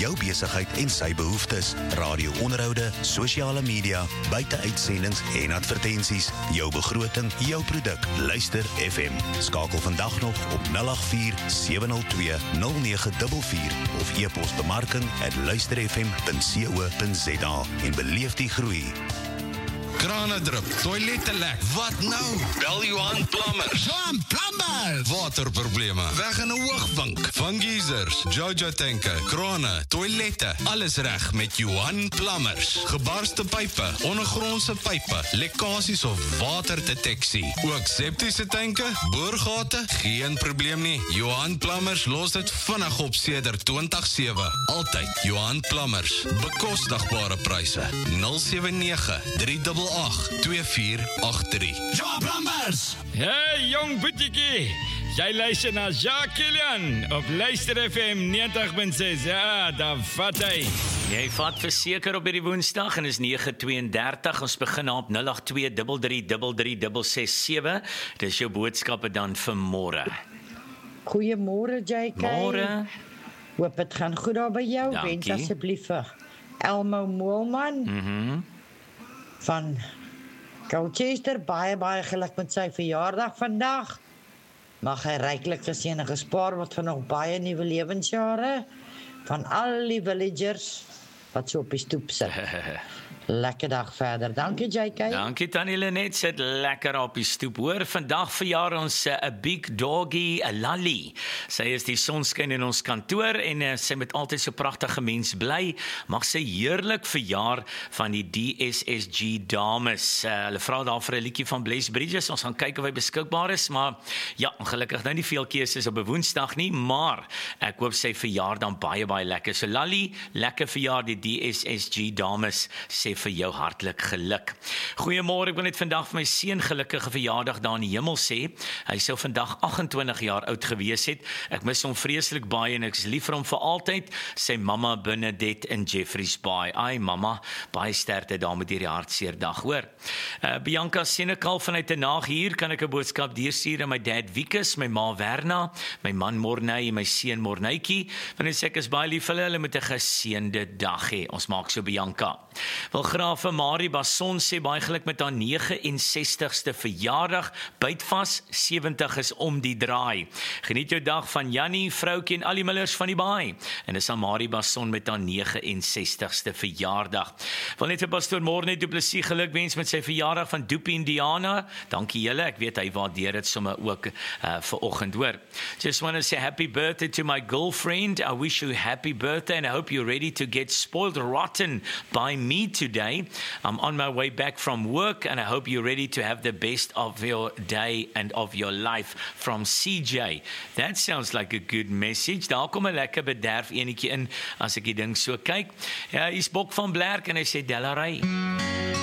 jou besigheid en sy behoeftes. Radio-onderhoude, sosiale media, buiteuitsendings en advertensies. Jou begroting, jou produk. Luister FM. Skakel vandag nog op 084-702-0944 of e-pos bemarking@luisterfm.co.za en beleef die groei. Krane drup, toilette lek, wat nou? Bel Johan Plumbers. Johan Plumbers! Waterprobleme, weg in 'n hoogvink. Van geysers, Jojo tanke, krane, toilette, alles reg met Johan Plumbers. Gebarste pype, ondergrondse pype, lekkasies of waterdeteksie. Ook septiese tanke, boorgate, geen probleem nie. Johan Plumbers los dit vinnig op sedert 2007. Altyd Johan Plumbers. Bekostigbare pryse. 079-388-2483. Johan Plumbers! Hey, jong boetiekie. Jy luister na Jacques Kilian op Luister FM 90.6. Ja, daar vat hy. Jy vat verseker op hierdie Woensdag en is 9:32. Ons begin op 082333367. Dis jou boodskappe dan vir môre. Goeiemôre JK. Môre. Hoop dit gaan goed daar by jou. Dankie. Wens asseblief vir Elmo Moelman van Colchester baie geluk met sy verjaardag vandag. Mag hy ryklik geseën en gespaar word van nog baie nuwe lewensjare van al die villagers wat so op die stoep sit. Lekker dag verder. Dankie JK. Dankie Tannie Lenet, sit lekker op die stoep. Hoor, vandag verjaar ons 'n big doggy, 'n Lally. Sy is die sonskyn in ons kantoor en sy met altyd so pragtige mens bly. Mag sy heerlik verjaar van die DSSG dames. Hulle vra daar vir 'n liedjie van Bless Bridges. Ons gaan kyk of hy beskikbaar is, maar ja, ongelukkig nou nie veel keuses op 'n Woensdag nie, maar ek hoop sy verjaar dan baie lekker. So Lally, lekker verjaar die DSSG dames. Sê vir jou hartlik geluk. Goeiemôre, ek wil net vandag vir my seun gelukkige verjaardag daar in die hemel sê. Hy sou vandag 28 jaar oud gewees het. Ek mis hom vreeslik baie en ek is lief vir hom vir altyd. Sy mamma Bernadette in Jeffreys Bay. Ai mamma, baie sterkte daar met hierdie hartseer dag, hoor. Bianca Senekal vanuit die Naag hier, kan ek 'n boodskap deurstuur aan my dad Wikus, my ma Werna, my man Morney en my seun Morneytjie. Want ek is baie lief vir hulle met 'n geseënde dag hê. Ons maak so Bianca. Wil graaf vir Marie Basson sê baie geluk met haar 69ste verjaardag. Byt vas, 70 is om die draai. Geniet jou dag van Jannie, vroutjie en al die Millers van die Baai. En dis aan Marie Basson met haar 69ste verjaardag. Wil net vir pastoor Morne Du Plessis geluk wens met sy verjaardag van Doopie Indiana. Dankie julle, ek weet hy waardeer dit sommer ook vir oggend, hoor. Just want to say happy birthday to my girlfriend. I wish you happy birthday and I hope you're ready to get spoiled rotten by me today. I'm on my way back from work and I hope you're ready to have the best of your day and of your life from CJ. That sounds like a good message. Daar kom 'n lekker bederf enetjie in as ek die ding so kyk. Ja, hy's Bok van Blerk en hy sê Delarey.